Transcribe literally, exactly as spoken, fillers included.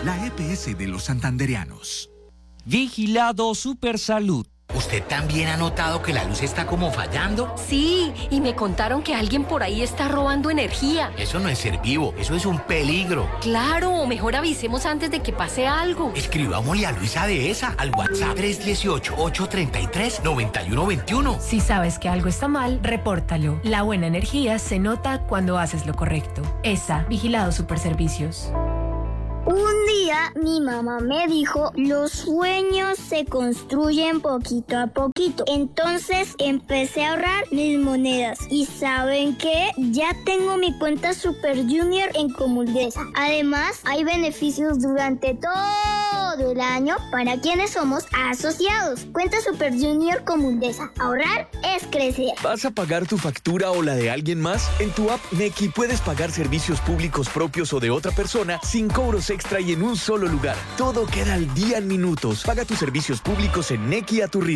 la E P S de los santandereanos. Vigilado Supersalud. ¿Usted también ha notado que la luz está como fallando? Sí, y me contaron que alguien por ahí está robando energía. Eso no es ser vivo, eso es un peligro. Claro, mejor avisemos antes de que pase algo. Escribámosle a Luisa de esa al WhatsApp tres uno ocho, ocho tres tres, nueve uno dos uno. Si sabes que algo está mal, repórtalo. La buena energía se nota cuando haces lo correcto. E S A, Vigilado Superservicios. Un día mi mamá me dijo, los sueños se construyen poquito a poquito. Entonces empecé a ahorrar mis monedas. ¿Y saben qué? Ya tengo mi cuenta Super Junior en Comuldesa. Además, hay beneficios durante todo el año para quienes somos asociados. Cuenta Super Junior Comuldesa. Ahorrar es crecer. ¿Vas a pagar tu factura o la de alguien más? En tu app Nequi puedes pagar servicios públicos propios o de otra persona sin cobros extra y en un solo lugar. Todo queda al día en minutos. Paga tus servicios públicos en Nequi a tu ritmo.